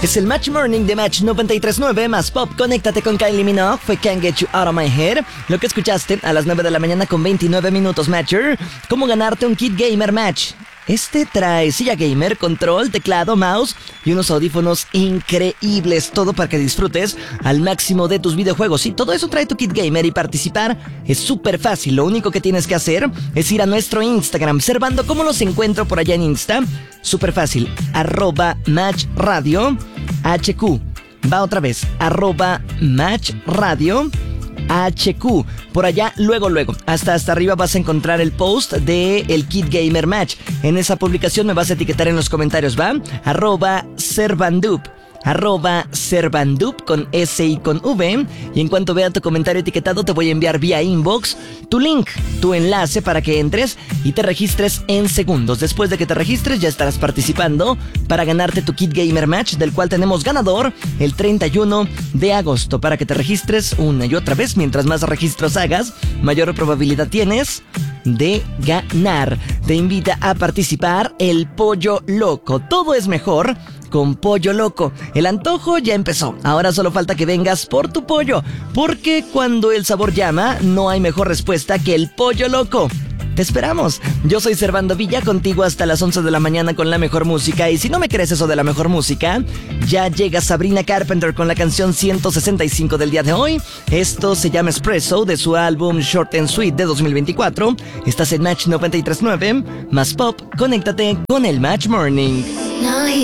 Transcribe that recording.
Es el Match Morning de Match 93.9 más Pop. Conéctate con Kylie Minogue. Fue Can't Get You Out of My Head. Lo que escuchaste a las 9 de la mañana con 29 minutos, Matcher. ¿Cómo ganarte un kit gamer Match? Este trae silla gamer, control, teclado, mouse y unos audífonos increíbles. Todo para que disfrutes al máximo de tus videojuegos. Y todo eso trae tu kit gamer y participar es súper fácil. Lo único que tienes que hacer es ir a nuestro Instagram. Servando, ¿cómo los encuentro por allá en Insta? Súper fácil. @matchradio HQ. Va otra vez. @matchradio HQ. Por allá, luego, hasta arriba vas a encontrar el post de el Kit Gamer Match. En esa publicación me vas a etiquetar en los comentarios, ¿va? @Servandup. @Servandup con S y con V. Y en cuanto vea tu comentario etiquetado, te voy a enviar vía inbox tu link, tu enlace para que entres y te registres en segundos. Después de que te registres, ya estarás participando para ganarte tu Kit Gamer Match, del cual tenemos ganador el 31 de agosto. Para que te registres una y otra vez, mientras más registros hagas, mayor probabilidad tienes de ganar. Te invita a participar el Pollo Loco. Todo es mejor con Pollo Loco. El antojo ya empezó. Ahora solo falta que vengas por tu pollo, porque cuando el sabor llama, no hay mejor respuesta que el Pollo Loco. Te esperamos. Yo soy Servando Villa, contigo hasta las 11 de la mañana con la mejor música. Y si no me crees eso de la mejor música, ya llega Sabrina Carpenter con la canción 165 del día de hoy. Esto se llama Espresso, de su álbum Short and Sweet de 2024. Estás en Match 93.9, más Pop. Conéctate con el Match Morning.